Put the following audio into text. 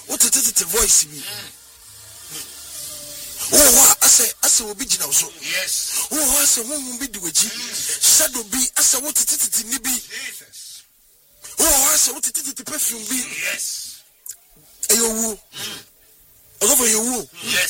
what a voice me. Oh, I say will be now so. Yes. Oh, I say one be the way. Shadow be as I want it nibi. Jesus. Oh, I say what it perfume be. Yes. Ayo wo. Over you wo. Yes.